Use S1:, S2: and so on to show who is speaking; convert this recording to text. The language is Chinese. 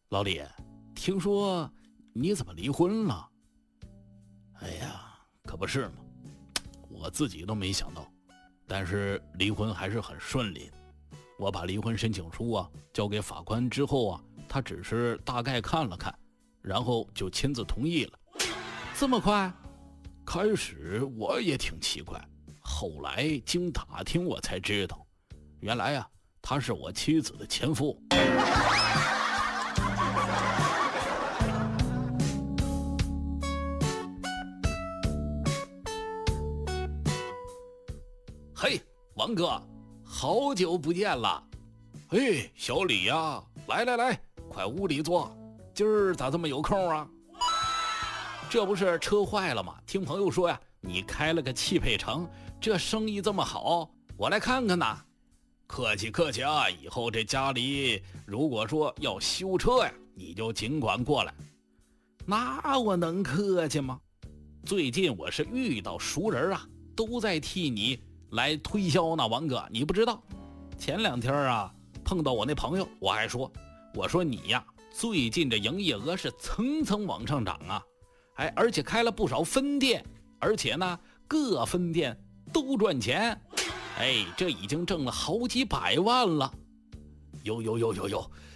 S1: 老李，听说你怎么离婚了？
S2: 哎呀，可不是嘛，我自己都没想到，但是离婚还是很顺利的。我把离婚申请书交给法官之后他只是大概看了看，然后就亲自同意了。
S1: 这么快？
S2: 开始我也挺奇怪，后来经打听我才知道，原来他是我妻子的前夫。嘿，王哥，好久不见了。嘿，小李呀，来，快屋里坐，今儿咋这么有空啊？
S1: 这不是车坏了吗？听朋友说呀，你开了个汽配城，这生意这么好，我来看看呐。
S2: 客气以后这家里如果说要修车你就尽管过来。
S1: 那我能客气吗？最近我是遇到熟人都在替你来推销呢。王哥，你不知道，前2天碰到我那朋友，我说你最近这营业额是层层往上涨而且开了不少分店，而且呢各分店都赚钱，这已经挣了好几百万了。
S2: 有，